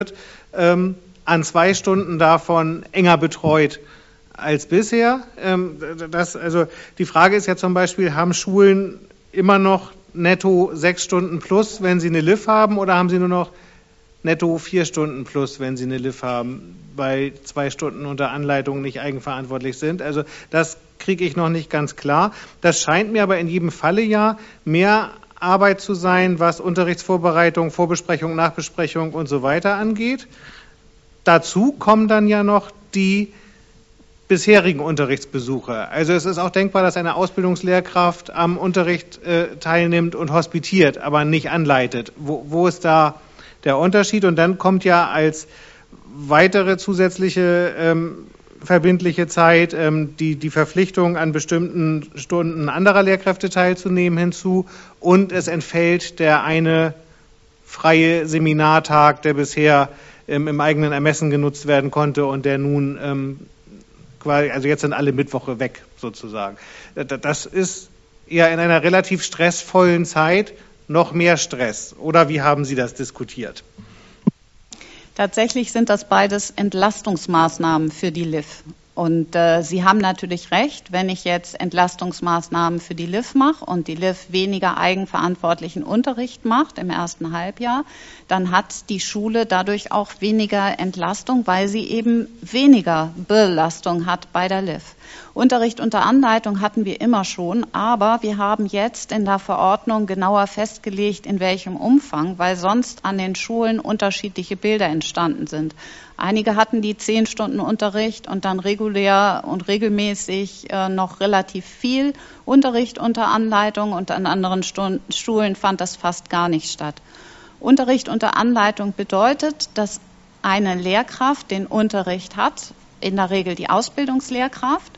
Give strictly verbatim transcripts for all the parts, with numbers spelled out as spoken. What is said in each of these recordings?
ähm, an zwei Stunden davon enger betreut als bisher. Ähm, das, also die Frage ist ja zum Beispiel, haben Schulen immer noch netto sechs Stunden plus, wenn sie eine L I F haben, oder haben sie nur noch netto vier Stunden plus, wenn sie eine L I F haben, bei zwei Stunden unter Anleitung nicht eigenverantwortlich sind? Also das kriege ich noch nicht ganz klar. Das scheint mir aber in jedem Falle ja mehr Arbeit zu sein, was Unterrichtsvorbereitung, Vorbesprechung, Nachbesprechung und so weiter angeht. Dazu kommen dann ja noch die bisherigen Unterrichtsbesuche. Also es ist auch denkbar, dass eine Ausbildungslehrkraft am Unterricht äh, teilnimmt und hospitiert, aber nicht anleitet. Wo, wo ist da der Unterschied? Und dann kommt ja als weitere zusätzliche ähm, verbindliche Zeit ähm, die, die Verpflichtung, an bestimmten Stunden anderer Lehrkräfte teilzunehmen, hinzu. Und es entfällt der eine freie Seminartag, der bisher ähm, im eigenen Ermessen genutzt werden konnte und der nun ähm, quasi, also jetzt sind alle Mittwoche weg sozusagen. Das ist ja in einer relativ stressvollen Zeit noch mehr Stress. Oder wie haben Sie das diskutiert? Tatsächlich sind das beides Entlastungsmaßnahmen für die L I F. Und äh, Sie haben natürlich recht, wenn ich jetzt Entlastungsmaßnahmen für die L I F mache und die L I F weniger eigenverantwortlichen Unterricht macht im ersten Halbjahr, dann hat die Schule dadurch auch weniger Entlastung, weil sie eben weniger Belastung hat bei der L I F. Unterricht unter Anleitung hatten wir immer schon, aber wir haben jetzt in der Verordnung genauer festgelegt, in welchem Umfang, weil sonst an den Schulen unterschiedliche Bilder entstanden sind. Einige hatten die zehn Stunden Unterricht und dann regulär und regelmäßig äh, noch relativ viel Unterricht unter Anleitung, und an anderen Stunden, Schulen fand das fast gar nicht statt. Unterricht unter Anleitung bedeutet, dass eine Lehrkraft den Unterricht hat, in der Regel die Ausbildungslehrkraft,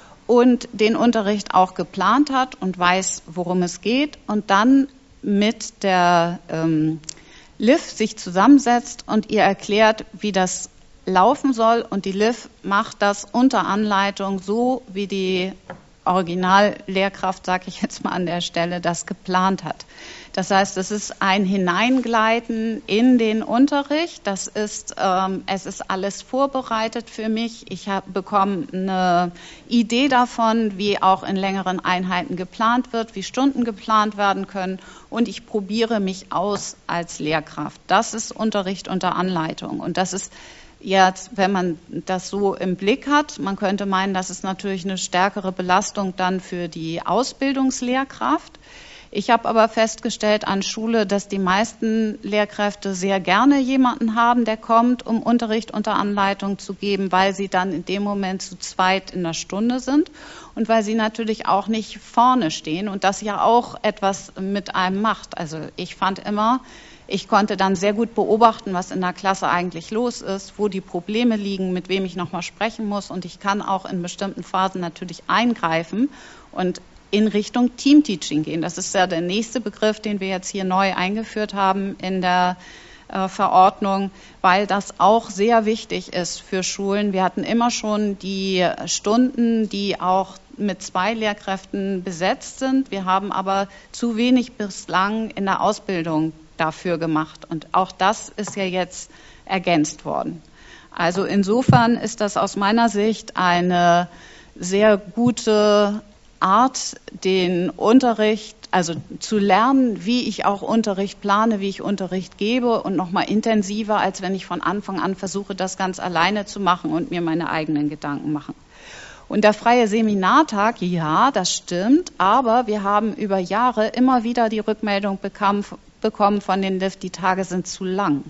und den Unterricht auch geplant hat und weiß, worum es geht, und dann mit der ähm, L I F sich zusammensetzt und ihr erklärt, wie das laufen soll, und die L I F macht das unter Anleitung so, wie die Originallehrkraft, sage ich jetzt mal an der Stelle, das geplant hat. Das heißt, es ist ein Hineingleiten in den Unterricht. Das ist, ähm, es ist alles vorbereitet für mich. Ich habe bekommen eine Idee davon, wie auch in längeren Einheiten geplant wird, wie Stunden geplant werden können, und ich probiere mich aus als Lehrkraft. Das ist Unterricht unter Anleitung, und das ist jetzt, wenn man das so im Blick hat, man könnte meinen, das ist natürlich eine stärkere Belastung dann für die Ausbildungslehrkraft. Ich habe aber festgestellt an Schule, dass die meisten Lehrkräfte sehr gerne jemanden haben, der kommt, um Unterricht unter Anleitung zu geben, weil sie dann in dem Moment zu zweit in der Stunde sind und weil sie natürlich auch nicht vorne stehen und das ja auch etwas mit einem macht. Also ich fand immer, ich konnte dann sehr gut beobachten, was in der Klasse eigentlich los ist, wo die Probleme liegen, mit wem ich nochmal sprechen muss, und ich kann auch in bestimmten Phasen natürlich eingreifen und in Richtung Teamteaching gehen. Das ist ja der nächste Begriff, den wir jetzt hier neu eingeführt haben in der äh, Verordnung, weil das auch sehr wichtig ist für Schulen. Wir hatten immer schon die Stunden, die auch mit zwei Lehrkräften besetzt sind. Wir haben aber zu wenig bislang in der Ausbildung dafür gemacht. Und auch das ist ja jetzt ergänzt worden. Also insofern ist das aus meiner Sicht eine sehr gute Art, den Unterricht, also zu lernen, wie ich auch Unterricht plane, wie ich Unterricht gebe, und nochmal intensiver, als wenn ich von Anfang an versuche, das ganz alleine zu machen und mir meine eigenen Gedanken mache. Und der freie Seminartag, ja, das stimmt, aber wir haben über Jahre immer wieder die Rückmeldung bekam, bekommen von den L I F, die Tage sind zu lang.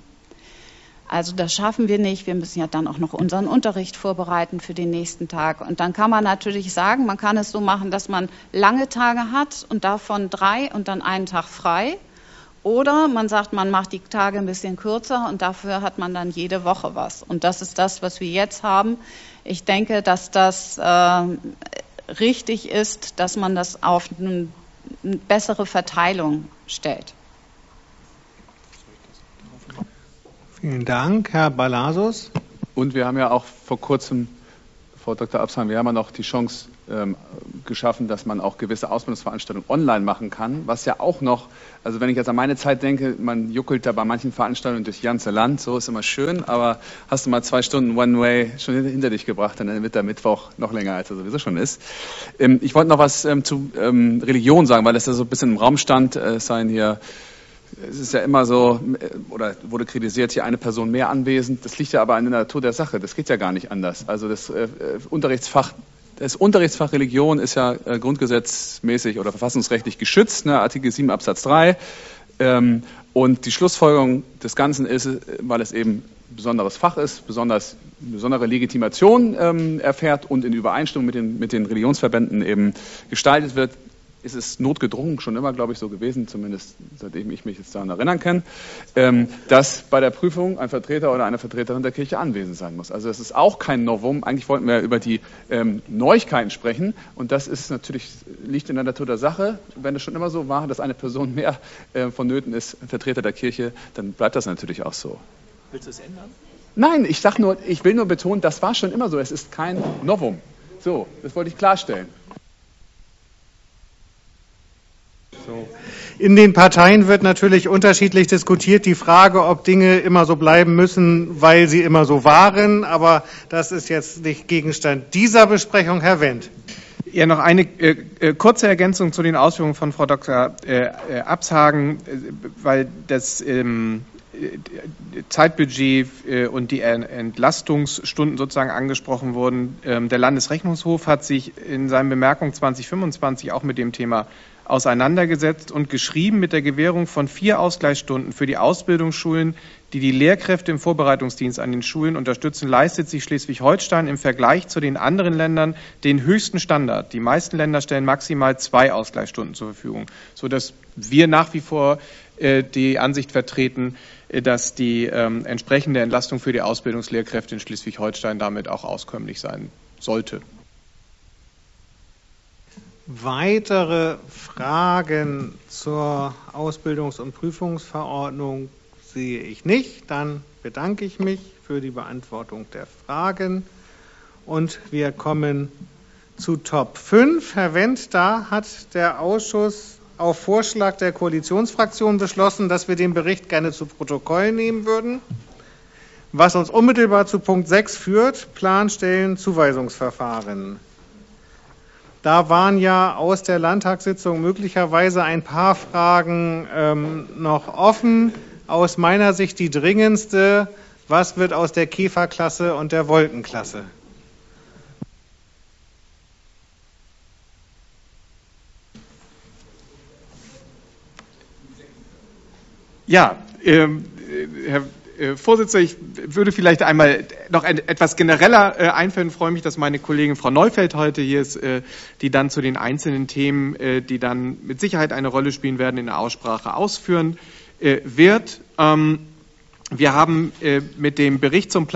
Also das schaffen wir nicht. Wir müssen ja dann auch noch unseren Unterricht vorbereiten für den nächsten Tag. Und dann kann man natürlich sagen, man kann es so machen, dass man lange Tage hat und davon drei und dann einen Tag frei. Oder man sagt, man macht die Tage ein bisschen kürzer und dafür hat man dann jede Woche was. Und das ist das, was wir jetzt haben. Ich denke, dass das äh, richtig ist, dass man das auf eine bessere Verteilung stellt. Vielen Dank, Herr Balasos. Und wir haben ja auch vor kurzem Frau Doktor Absheim, wir haben ja noch die Chance ähm, geschaffen, dass man auch gewisse Ausbildungsveranstaltungen online machen kann, was ja auch noch, also wenn ich jetzt an meine Zeit denke, man juckelt da bei manchen Veranstaltungen durch das ganze Land, so ist immer schön, aber hast du mal zwei Stunden One-Way schon hinter dich gebracht, dann wird der Mittwoch noch länger, als er sowieso schon ist. Ähm, ich wollte noch was ähm, zu ähm, Religion sagen, weil das ja so ein bisschen im Raum stand, äh, es seien hier Es ist ja immer so, oder wurde kritisiert, hier eine Person mehr anwesend. Das liegt ja aber an der Natur der Sache. Das geht ja gar nicht anders. Also das äh, Unterrichtsfach, das Unterrichtsfach Religion ist ja äh, grundgesetzmäßig oder verfassungsrechtlich geschützt, ne? Artikel sieben Absatz drei. Ähm, und die Schlussfolgerung des Ganzen ist, weil es eben ein besonderes Fach ist, besonders besondere Legitimation ähm, erfährt und in Übereinstimmung mit den, mit den Religionsverbänden eben gestaltet wird, ist es notgedrungen schon immer, glaube ich, so gewesen, zumindest seitdem ich mich jetzt daran erinnern kann, ähm, dass bei der Prüfung ein Vertreter oder eine Vertreterin der Kirche anwesend sein muss. Also das ist auch kein Novum. Eigentlich wollten wir über die ähm, Neuigkeiten sprechen und das ist natürlich, liegt in der Natur der Sache. Wenn es schon immer so war, dass eine Person mehr äh, vonnöten ist, Vertreter der Kirche, dann bleibt das natürlich auch so. Willst du es ändern? Nein, ich sag nur, ich will nur betonen, das war schon immer so. Es ist kein Novum. So, das wollte ich klarstellen. So. In den Parteien wird natürlich unterschiedlich diskutiert. Die Frage, ob Dinge immer so bleiben müssen, weil sie immer so waren. Aber das ist jetzt nicht Gegenstand dieser Besprechung. Herr Wendt. Ja, noch eine äh, äh, kurze Ergänzung zu den Ausführungen von Frau Doktor Äh, äh, Abshagen, äh, weil das ähm, Zeitbudget äh, und die Entlastungsstunden sozusagen angesprochen wurden. Ähm, der Landesrechnungshof hat sich in seinen Bemerkungen zwanzig fünfundzwanzig auch mit dem Thema auseinandergesetzt und geschrieben, mit der Gewährung von vier Ausgleichsstunden für die Ausbildungsschulen, die die Lehrkräfte im Vorbereitungsdienst an den Schulen unterstützen, leistet sich Schleswig-Holstein im Vergleich zu den anderen Ländern den höchsten Standard. Die meisten Länder stellen maximal zwei Ausgleichsstunden zur Verfügung, sodass wir nach wie vor äh, die Ansicht vertreten, äh, dass die ähm, entsprechende Entlastung für die Ausbildungslehrkräfte in Schleswig-Holstein damit auch auskömmlich sein sollte. Weitere Fragen zur Ausbildungs- und Prüfungsverordnung sehe ich nicht. Dann bedanke ich mich für die Beantwortung der Fragen. Und wir kommen zu Top fünf. Herr Wendt, da hat der Ausschuss auf Vorschlag der Koalitionsfraktion beschlossen, dass wir den Bericht gerne zu Protokoll nehmen würden. Was uns unmittelbar zu Punkt sechs führt, Planstellen, Zuweisungsverfahren. Da waren ja aus der Landtagssitzung möglicherweise ein paar Fragen ähm, noch offen. Aus meiner Sicht die dringendste: Was wird aus der Käferklasse und der Wolkenklasse? Ja, ähm, Herr Vorsitzender, ich würde vielleicht einmal noch ein, etwas genereller äh, einführen. Ich freue mich, dass meine Kollegin Frau Neufeld heute hier ist, äh, die dann zu den einzelnen Themen, äh, die dann mit Sicherheit eine Rolle spielen werden, in der Aussprache ausführen äh, wird. Ähm, wir haben äh, mit dem Bericht zum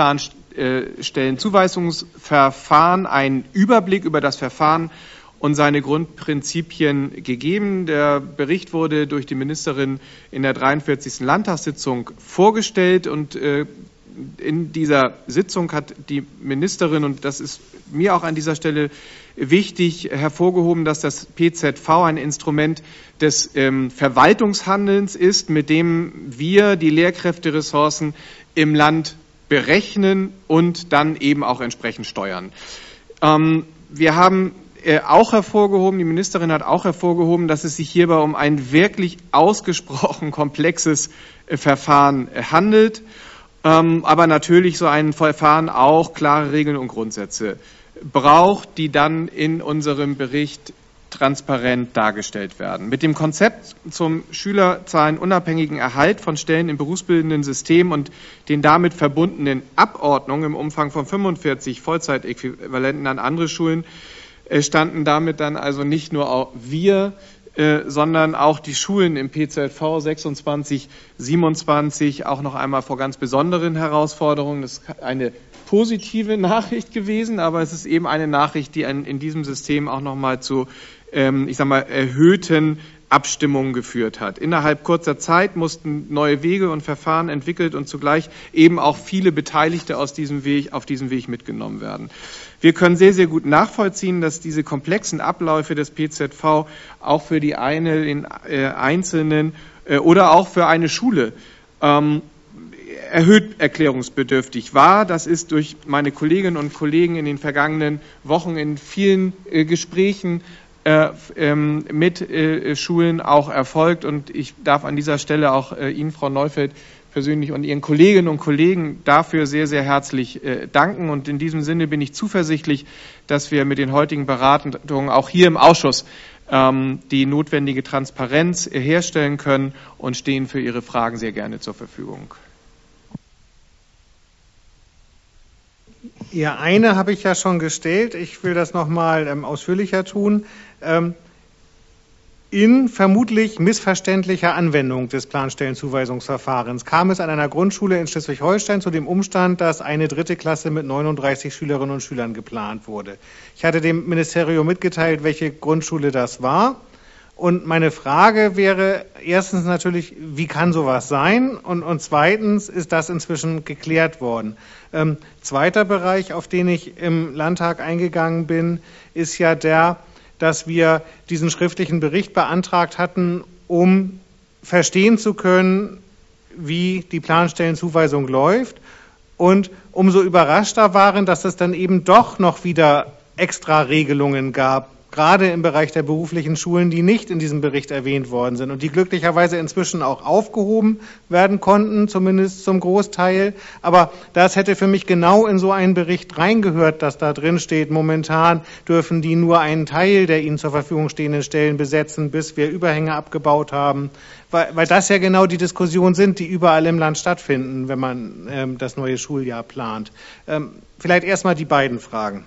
Planstellenzuweisungsverfahren einen Überblick über das Verfahren und seine Grundprinzipien gegeben. Der Bericht wurde durch die Ministerin in der dreiundvierzigsten Landtagssitzung vorgestellt und äh, in dieser Sitzung hat die Ministerin, und das ist mir auch an dieser Stelle wichtig, hervorgehoben, dass das P Z V ein Instrument des ähm, Verwaltungshandelns ist, mit dem wir die Lehrkräfteressourcen im Land berechnen und dann eben auch entsprechend steuern. Ähm, wir haben auch hervorgehoben, die Ministerin hat auch hervorgehoben, dass es sich hierbei um ein wirklich ausgesprochen komplexes Verfahren handelt, aber natürlich so ein Verfahren auch klare Regeln und Grundsätze braucht, die dann in unserem Bericht transparent dargestellt werden. Mit dem Konzept zum schülerzahlenunabhängigen Erhalt von Stellen im berufsbildenden System und den damit verbundenen Abordnungen im Umfang von fünfundvierzig Vollzeitäquivalenten an andere Schulen standen damit dann also nicht nur auch wir, äh, sondern auch die Schulen im P Z V sechsundzwanzig, siebenundzwanzig auch noch einmal vor ganz besonderen Herausforderungen. Das ist eine positive Nachricht gewesen, aber es ist eben eine Nachricht, die in, in diesem System auch noch mal zu, ähm, ich sag mal, erhöhten Abstimmungen geführt hat. Innerhalb kurzer Zeit mussten neue Wege und Verfahren entwickelt und zugleich eben auch viele Beteiligte aus diesem Weg, auf diesem Weg mitgenommen werden. Wir können sehr, sehr gut nachvollziehen, dass diese komplexen Abläufe des P Z V auch für die eine, den äh, Einzelnen äh, oder auch für eine Schule ähm, erhöht erklärungsbedürftig war. Das ist durch meine Kolleginnen und Kollegen in den vergangenen Wochen in vielen äh, Gesprächen Äh, ähm, mit äh, Schulen auch erfolgt, und ich darf an dieser Stelle auch äh, Ihnen, Frau Neufeld, persönlich und Ihren Kolleginnen und Kollegen dafür sehr, sehr herzlich äh, danken, und in diesem Sinne bin ich zuversichtlich, dass wir mit den heutigen Beratungen auch hier im Ausschuss ähm, die notwendige Transparenz äh, herstellen können und stehen für Ihre Fragen sehr gerne zur Verfügung. Ja, eine habe ich ja schon gestellt. Ich will das nochmal ähm, ausführlicher tun. Ähm, in vermutlich missverständlicher Anwendung des Planstellenzuweisungsverfahrens kam es an einer Grundschule in Schleswig-Holstein zu dem Umstand, dass eine dritte Klasse mit neununddreißig Schülerinnen und Schülern geplant wurde. Ich hatte dem Ministerium mitgeteilt, welche Grundschule das war. Und meine Frage wäre erstens natürlich, wie kann sowas sein? Und, und zweitens, ist das inzwischen geklärt worden? Ähm, zweiter Bereich, auf den ich im Landtag eingegangen bin, ist ja der, dass wir diesen schriftlichen Bericht beantragt hatten, um verstehen zu können, wie die Planstellenzuweisung läuft. Und umso überraschter waren, dass es dann eben doch noch wieder extra Regelungen gab, gerade im Bereich der beruflichen Schulen, die nicht in diesem Bericht erwähnt worden sind und die glücklicherweise inzwischen auch aufgehoben werden konnten, zumindest zum Großteil. Aber das hätte für mich genau in so einen Bericht reingehört, dass da drin steht, momentan dürfen die nur einen Teil der ihnen zur Verfügung stehenden Stellen besetzen, bis wir Überhänge abgebaut haben. Weil, weil das ja genau die Diskussionen sind, die überall im Land stattfinden, wenn man ähm, das neue Schuljahr plant. Ähm, vielleicht erstmal die beiden Fragen.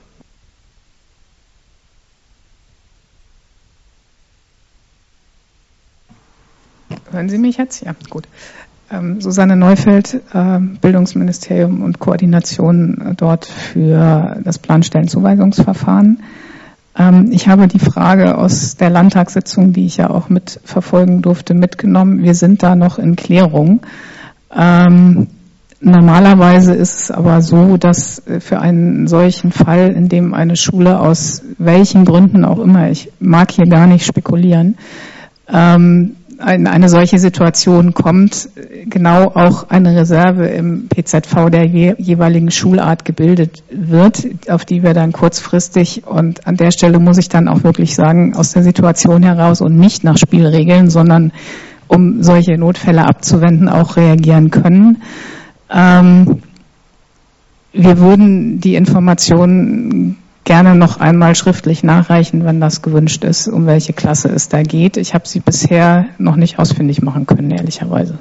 Hören Sie mich jetzt? Ja, gut. Ähm, Susanne Neufeld, äh, Bildungsministerium und Koordination äh, dort für das Planstellenzuweisungsverfahren. Ähm, ich habe die Frage aus der Landtagssitzung, die ich ja auch mitverfolgen durfte, mitgenommen. Wir sind da noch in Klärung. Ähm, normalerweise ist es aber so, dass für einen solchen Fall, in dem eine Schule aus welchen Gründen auch immer, ich mag hier gar nicht spekulieren, ähm, in eine solche Situation kommt, genau auch eine Reserve im P Z V der je, jeweiligen Schulart gebildet wird, auf die wir dann kurzfristig, und an der Stelle muss ich dann auch wirklich sagen, aus der Situation heraus und nicht nach Spielregeln, sondern um solche Notfälle abzuwenden, auch reagieren können. Ähm, wir würden die Informationen gerne noch einmal schriftlich nachreichen, wenn das gewünscht ist, um welche Klasse es da geht. Ich habe sie bisher noch nicht ausfindig machen können, ehrlicherweise.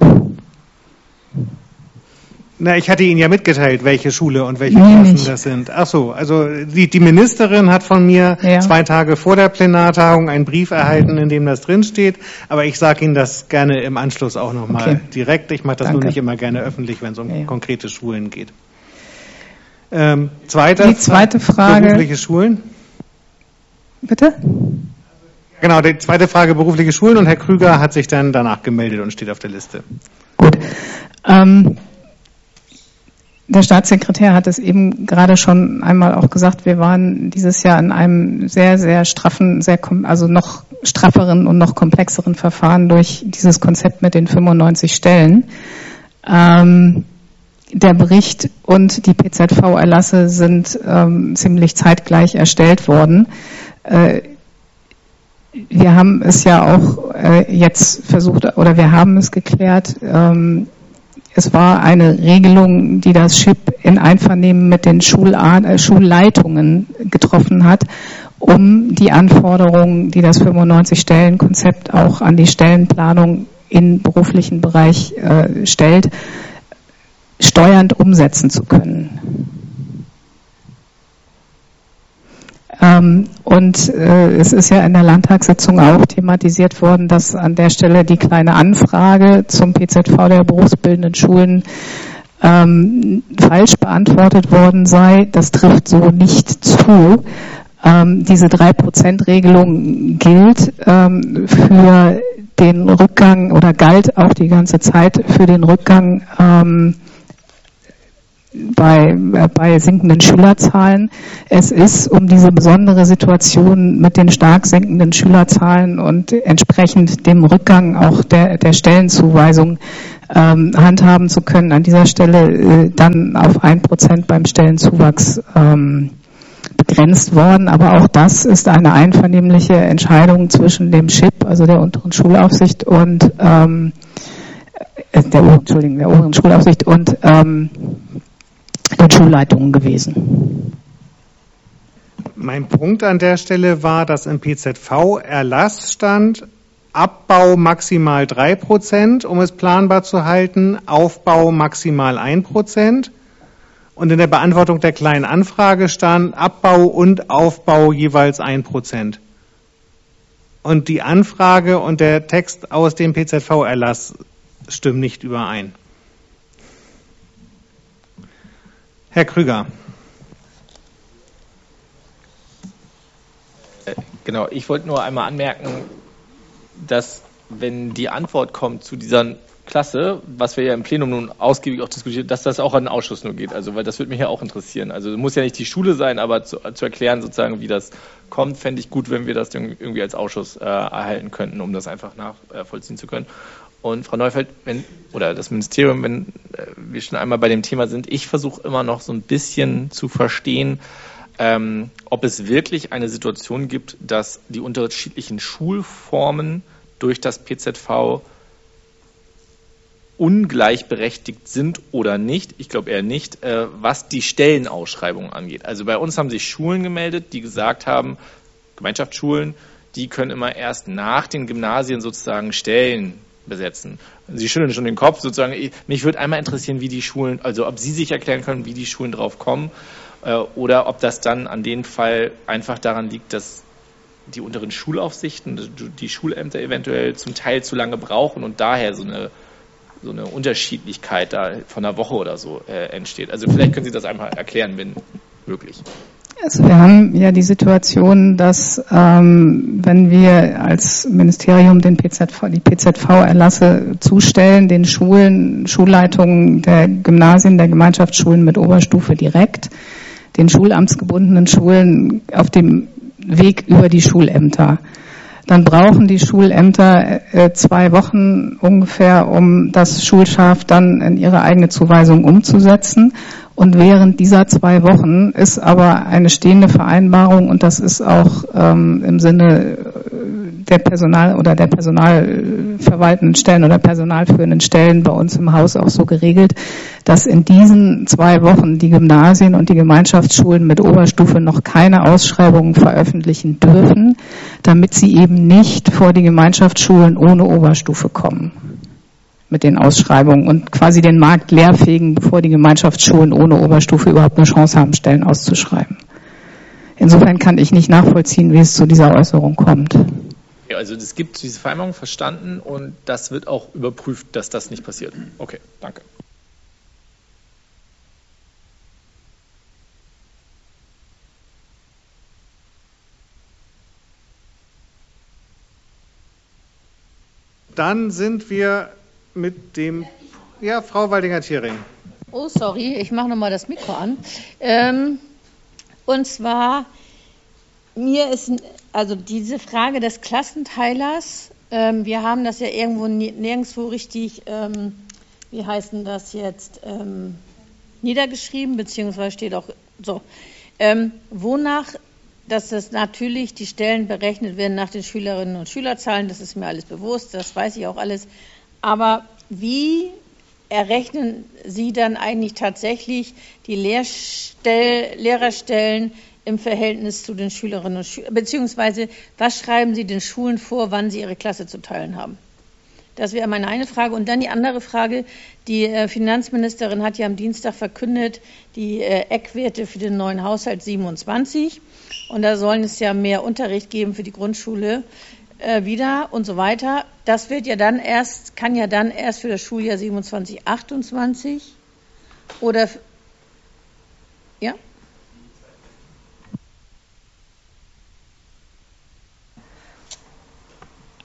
Na, ich hatte Ihnen ja mitgeteilt, welche Schule und welche Nee, Klassen nicht. das sind. Ach so, also die, die Ministerin hat von mir Ja. zwei Tage vor der Plenartagung einen Brief erhalten, in dem das drinsteht. Aber ich sage Ihnen das gerne im Anschluss auch nochmal Okay. direkt. Ich mache das Danke. nur nicht immer gerne öffentlich, wenn es um Ja, ja. konkrete Schulen geht. Ähm, zweite Die zweite Frage- berufliche Schulen. Bitte? Genau, die zweite Frage berufliche Schulen, und Herr Krüger hat sich dann danach gemeldet und steht auf der Liste. Gut. Ähm, der Staatssekretär hat es eben gerade schon einmal auch gesagt, wir waren dieses Jahr in einem sehr, sehr straffen, sehr kom- also noch strafferen und noch komplexeren Verfahren durch dieses Konzept mit den fünfundneunzig Stellen. Ähm, Der Bericht und die P Z V-Erlasse sind ähm, ziemlich zeitgleich erstellt worden. Äh, wir haben es ja auch äh, jetzt versucht, oder wir haben es geklärt. Ähm, es war eine Regelung, die das S H I P in Einvernehmen mit den Schulart, äh, Schulleitungen getroffen hat, um die Anforderungen, die das fünfundneunzig Stellen Konzept auch an die Stellenplanung im beruflichen Bereich äh, stellt, steuernd umsetzen zu können. Ähm, und äh, es ist ja in der Landtagssitzung auch thematisiert worden, dass an der Stelle die kleine Anfrage zum P Z V der berufsbildenden Schulen ähm, falsch beantwortet worden sei. Das trifft so nicht zu. Ähm, diese drei Prozent Regelung gilt ähm, für den Rückgang oder galt auch die ganze Zeit für den Rückgang ähm, bei, äh, bei sinkenden Schülerzahlen. Es ist um diese besondere Situation mit den stark sinkenden Schülerzahlen und entsprechend dem Rückgang auch der, der Stellenzuweisung ähm, handhaben zu können, an dieser Stelle äh, dann auf ein Prozent beim Stellenzuwachs ähm, begrenzt worden. Aber auch das ist eine einvernehmliche Entscheidung zwischen dem S C H I P, also der unteren Schulaufsicht, und ähm, der, Entschuldigung, der oberen Schulaufsicht und ähm, den Schulleitungen gewesen. Mein Punkt an der Stelle war, dass im P Z V-Erlass stand, Abbau maximal drei Prozent, um es planbar zu halten, Aufbau maximal ein Prozent. Und in der Beantwortung der kleinen Anfrage stand Abbau und Aufbau jeweils ein Prozent. Und die Anfrage und der Text aus dem P Z V-Erlass stimmen nicht überein. Herr Krüger. Genau, ich wollte nur einmal anmerken, dass wenn die Antwort kommt zu dieser Klasse, was wir ja im Plenum nun ausgiebig auch diskutiert, dass das auch an den Ausschuss nur geht. Also, weil das würde mich ja auch interessieren. Also, muss ja nicht die Schule sein, aber zu, zu erklären sozusagen, wie das kommt, fände ich gut, wenn wir das irgendwie als Ausschuss äh, erhalten könnten, um das einfach nachvollziehen zu können. Und Frau Neufeld, wenn, oder das Ministerium, wenn äh, wir schon einmal bei dem Thema sind, ich versuche immer noch so ein bisschen zu verstehen, ähm, ob es wirklich eine Situation gibt, dass die unterschiedlichen Schulformen durch das P Z V ungleichberechtigt sind oder nicht. Ich glaube eher nicht, äh, was die Stellenausschreibung angeht. Also bei uns haben sich Schulen gemeldet, die gesagt haben, Gemeinschaftsschulen, die können immer erst nach den Gymnasien sozusagen Stellen besetzen. Sie schütteln schon den Kopf sozusagen. Mich würde einmal interessieren, wie die Schulen, also ob Sie sich erklären können, wie die Schulen drauf kommen, äh, oder ob das dann an dem Fall einfach daran liegt, dass die unteren Schulaufsichten, die Schulämter eventuell zum Teil zu lange brauchen und daher so eine so eine Unterschiedlichkeit da von einer Woche oder so äh, entsteht. Also vielleicht können Sie das einmal erklären, wenn möglich. Also wir haben ja die Situation, dass ähm, wenn wir als Ministerium den P Z V, die P Z V-Erlasse zustellen, den Schulen, Schulleitungen der Gymnasien, der Gemeinschaftsschulen mit Oberstufe direkt, den schulamtsgebundenen Schulen auf dem Weg über die Schulämter. Dann brauchen die Schulämter äh, zwei Wochen ungefähr, um das Schulschaf dann in ihre eigene Zuweisung umzusetzen. Und während dieser zwei Wochen ist aber eine stehende Vereinbarung, und das ist auch ähm, im Sinne der Personal- oder der personalverwaltenden Stellen oder personalführenden Stellen bei uns im Haus auch so geregelt, dass in diesen zwei Wochen die Gymnasien und die Gemeinschaftsschulen mit Oberstufe noch keine Ausschreibungen veröffentlichen dürfen, damit sie eben nicht vor die Gemeinschaftsschulen ohne Oberstufe kommen mit den Ausschreibungen und quasi den Markt leerfegen, bevor die Gemeinschaftsschulen ohne Oberstufe überhaupt eine Chance haben, Stellen auszuschreiben. Insofern kann ich nicht nachvollziehen, wie es zu dieser Äußerung kommt. Ja, also es gibt diese Vereinbarung verstanden und das wird auch überprüft, dass das nicht passiert. Okay, danke. Dann sind wir mit dem, ja, Frau Waldinger-Thiering. Oh, sorry, ich mache nochmal das Mikro an. Ähm, und zwar, mir ist, also diese Frage des Klassenteilers, ähm, wir haben das ja irgendwo nirgendwo richtig, ähm, wie heißt denn das jetzt, ähm, niedergeschrieben, beziehungsweise steht auch so, ähm, wonach, dass das natürlich die Stellen berechnet werden nach den Schülerinnen und Schülerzahlen, das ist mir alles bewusst, das weiß ich auch alles. Aber wie errechnen Sie dann eigentlich tatsächlich die Lehrstell- Lehrerstellen im Verhältnis zu den Schülerinnen und Schülern? Beziehungsweise, was schreiben Sie den Schulen vor, wann sie ihre Klasse zu teilen haben? Das wäre meine eine Frage. Und dann die andere Frage. Die Finanzministerin hat ja am Dienstag verkündet, die Eckwerte für den neuen Haushalt siebenundzwanzig. Und da sollen es ja mehr Unterricht geben für die Grundschule äh, wieder und so weiter. Das wird ja dann erst, kann ja dann erst für das Schuljahr siebenundzwanzig, achtundzwanzig oder, ja?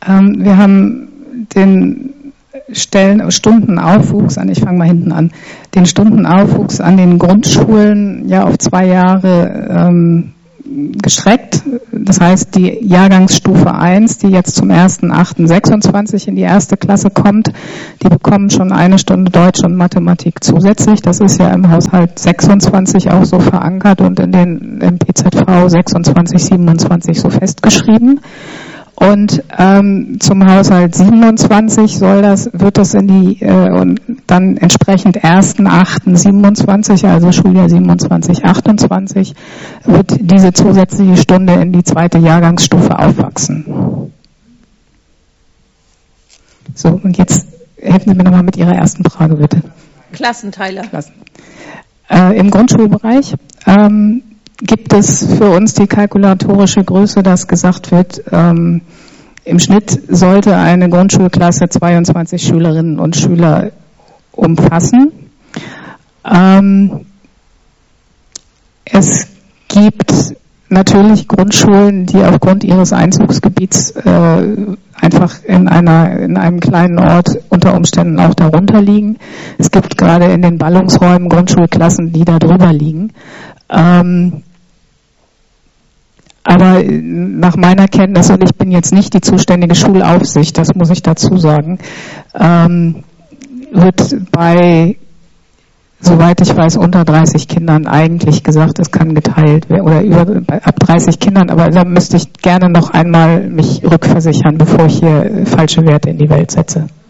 Ähm, wir haben den Stellen, Stundenaufwuchs an, ich fange mal hinten an, den Stundenaufwuchs an den Grundschulen ja auf zwei Jahre ähm, gestreckt. Das heißt, die Jahrgangsstufe eins, die jetzt zum ersten achten sechsundzwanzig in die erste Klasse kommt, die bekommen schon eine Stunde Deutsch und Mathematik zusätzlich. Das ist ja im Haushalt sechsundzwanzig auch so verankert und in den im P Z V sechsundzwanzig, siebenundzwanzig so festgeschrieben. Und ähm, zum Haushalt siebenundzwanzig soll das, wird das in die äh, und dann entsprechend ersten achten siebenundzwanzig, also Schuljahr siebenundzwanzig, achtundzwanzig, wird diese zusätzliche Stunde in die zweite Jahrgangsstufe aufwachsen. So, und jetzt helfen Sie mir nochmal mit Ihrer ersten Frage, bitte. Klassenteiler. Klassen. Äh, Im Grundschulbereich ähm, gibt es für uns die kalkulatorische Größe, dass gesagt wird, ähm, im Schnitt sollte eine Grundschulklasse zweiundzwanzig Schülerinnen und Schüler umfassen. Ähm, es gibt natürlich Grundschulen, die aufgrund ihres Einzugsgebiets äh, einfach in einer in einem kleinen Ort unter Umständen auch darunter liegen. Es gibt gerade in den Ballungsräumen Grundschulklassen, die da drüber liegen. Ähm, aber nach meiner Kenntnis, und ich bin jetzt nicht die zuständige Schulaufsicht, das muss ich dazu sagen, ähm, wird bei, soweit ich weiß, unter dreißig Kindern eigentlich gesagt, es kann geteilt werden, oder über, ab dreißig Kindern, aber da müsste ich gerne noch einmal mich rückversichern, bevor ich hier falsche Werte in die Welt setze.